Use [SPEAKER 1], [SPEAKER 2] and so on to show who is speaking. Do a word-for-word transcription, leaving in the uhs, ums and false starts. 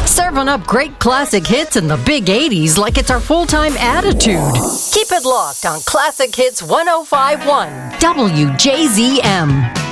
[SPEAKER 1] Serving up great classic hits in the big eighties like it's our full-time attitude. Keep it locked on Classic Hits one oh five point one W J Z M.